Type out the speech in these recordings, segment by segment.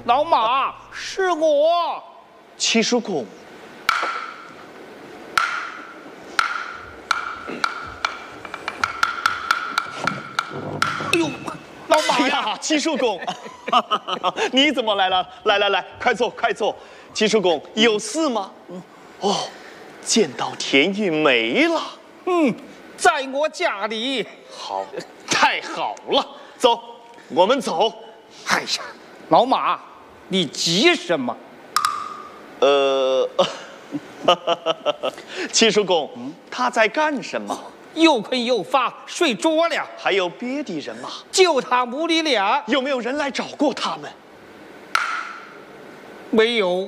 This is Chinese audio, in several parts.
老马，是我。 七叔公。 哎呦，老马哎呀，七叔公，你怎么来了？来，快坐，快坐。七叔公有事吗？哦，见到田玉梅了。 在我家里。 好，太好了，走，我们走。 哎呀，老马，你急什么？ 七叔公，他在干什么？ 又困又乏，睡着了。 还有别的人吗？ 就他母女俩。 有没有人来找过他们？ 没有。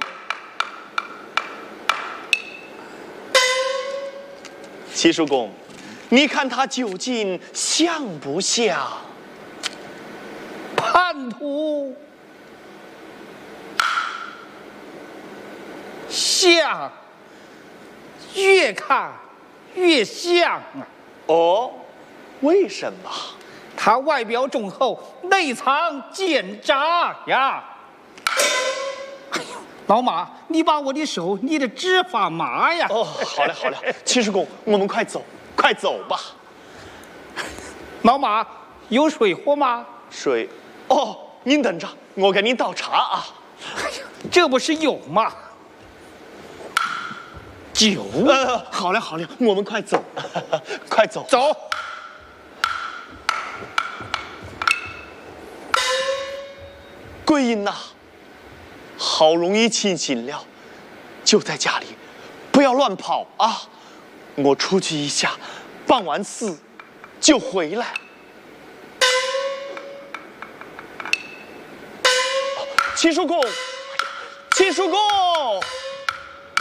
七叔公，你看他究竟像不像叛徒？像，越看越像啊！ 哦，为什么？ 他外表忠厚，内藏奸诈呀！哎呦，老马，你把我的手捏得直发麻呀！ 哦，好了，七叔公，我们快走吧。 老马，有水喝吗？ 水，哦，您等着，我给您倒茶啊。 哎呀，这不是有吗？酒。 好了，我们快走，快走。 走。 桂英呐，好容易清醒了，就在家里，不要乱跑啊！我出去一下，办完事就回来。七叔公，七叔公。